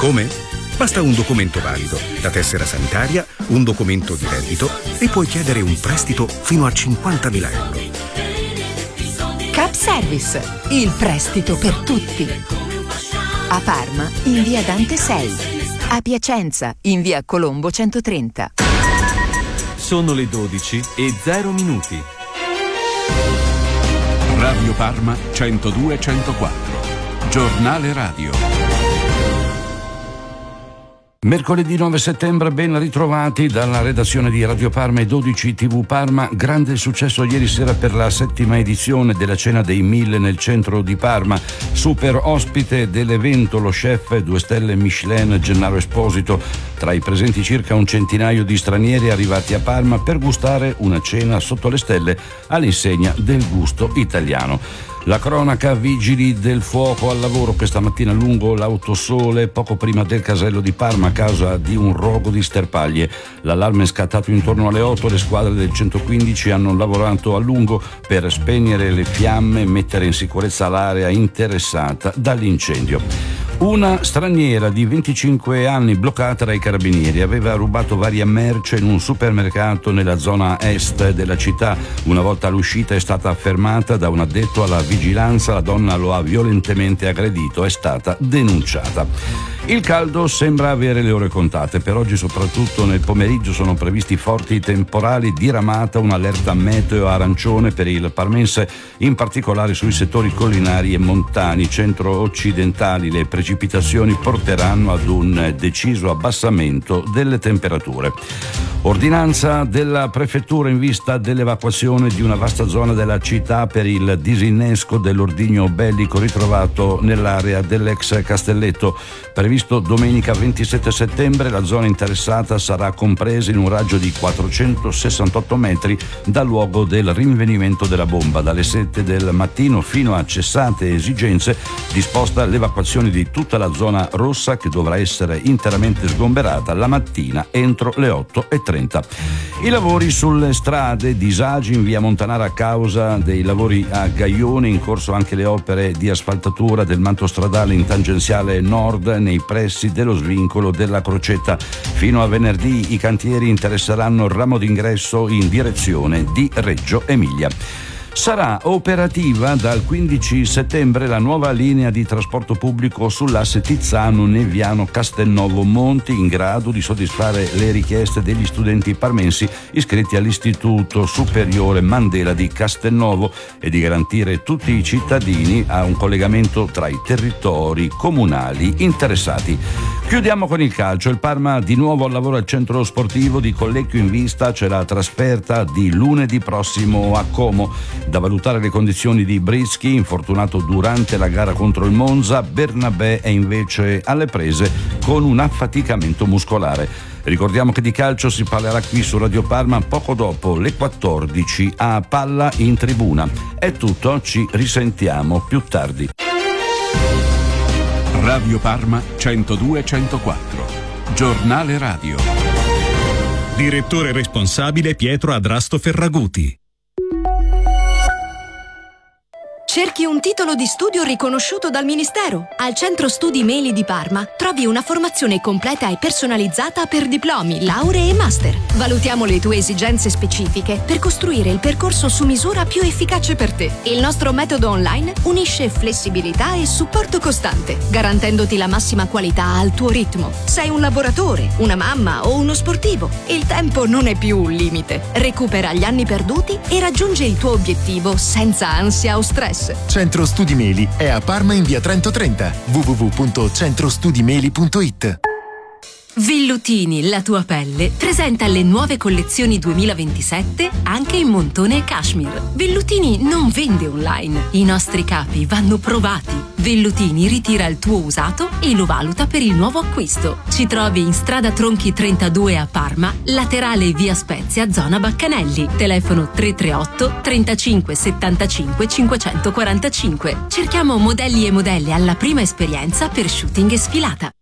Come? Basta un documento valido, la tessera sanitaria, un documento di reddito e puoi chiedere un prestito fino a 50.000 euro. Cap Service, il prestito per tutti. A Parma, in via Dante 6. A Piacenza, in via Colombo 130. Sono le 12:00. Radio Parma 102-104. Giornale radio. Mercoledì 9 settembre, ben ritrovati dalla redazione di Radio Parma e 12 TV Parma. Grande successo ieri sera per la 7ª edizione della Cena dei 1000 nel centro di Parma. Super ospite dell'evento lo chef 2 stelle Michelin Gennaro Esposito. Tra i presenti circa un centinaio di stranieri arrivati a Parma per gustare una cena sotto le stelle all'insegna del gusto italiano. La cronaca, vigili del fuoco al lavoro questa mattina lungo l'Autosole, poco prima del casello di Parma a causa di un rogo di sterpaglie. L'allarme è scattato intorno alle 8, le squadre del 115 hanno lavorato a lungo per spegnere le fiamme e mettere in sicurezza l'area interessata dall'incendio. Una straniera di 25 anni bloccata dai carabinieri aveva rubato varia merce in un supermercato nella zona est della città. Una volta all'uscita è stata fermata da un addetto alla vigilanza, la donna lo ha violentemente aggredito, è stata denunciata. Il caldo sembra avere le ore contate. Per oggi, soprattutto nel pomeriggio, sono previsti forti temporali, diramata un'allerta meteo arancione per il parmense, in particolare sui settori collinari e montani centro-occidentali. Le precipitazioni porteranno ad un deciso abbassamento delle temperature. Ordinanza della prefettura in vista dell'evacuazione di una vasta zona della città per il disinnesco dell'ordigno bellico ritrovato nell'area dell'ex Castelletto. Previsto domenica 27 settembre, la zona interessata sarà compresa in un raggio di 468 metri dal luogo del rinvenimento della bomba. Dalle 7 del mattino fino a cessate esigenze, disposta l'evacuazione di tutta la zona rossa, che dovrà essere interamente sgomberata la mattina entro le 8:30. I lavori sulle strade, disagi in via Montanara a causa dei lavori a Gaione, in corso anche le opere di asfaltatura del manto stradale in tangenziale nord nei pressi dello svincolo della Crocetta. Fino a venerdì i cantieri interesseranno il ramo d'ingresso in direzione di Reggio Emilia. Sarà operativa dal 15 settembre la nuova linea di trasporto pubblico sull'asse Tizzano-Neviano-Castelnovo Monti, in grado di soddisfare le richieste degli studenti parmensi iscritti all'Istituto Superiore Mandela di Castelnovo e di garantire tutti i cittadini a un collegamento tra i territori comunali interessati. Chiudiamo con il calcio. Il Parma di nuovo al lavoro al centro sportivo di Collecchio. In vista c'è la trasferta di lunedì prossimo a Como. Da valutare le condizioni di Brischi, infortunato durante la gara contro il Monza. Bernabé è invece alle prese con un affaticamento muscolare. Ricordiamo che di calcio si parlerà qui su Radio Parma poco dopo le 14 a Palla in Tribuna. È tutto, ci risentiamo più tardi. Radio Parma 102-104. Giornale radio. Direttore responsabile Pietro Adrasto Ferraguti. Cerchi un titolo di studio riconosciuto dal Ministero? Al Centro Studi Meli di Parma trovi una formazione completa e personalizzata per diplomi, lauree e master. Valutiamo le tue esigenze specifiche per costruire il percorso su misura più efficace per te. Il nostro metodo online unisce flessibilità e supporto costante, garantendoti la massima qualità al tuo ritmo. Sei un lavoratore, una mamma o uno sportivo? Il tempo non è più un limite. Recupera gli anni perduti e raggiungi il tuo obiettivo senza ansia o stress. Centro Studi Meli è a Parma in via Trento 30. www.centrostudimeli.it. Vellutini, la tua pelle, presenta le nuove collezioni 2027 anche in montone e cashmere. Vellutini non vende online. I nostri capi vanno provati. Vellutini ritira il tuo usato e lo valuta per il nuovo acquisto. Ci trovi in strada Tronchi 32 a Parma, laterale via Spezia, zona Baccanelli. Telefono 338 35 75 545. Cerchiamo modelli e modelle alla prima esperienza per shooting e sfilata.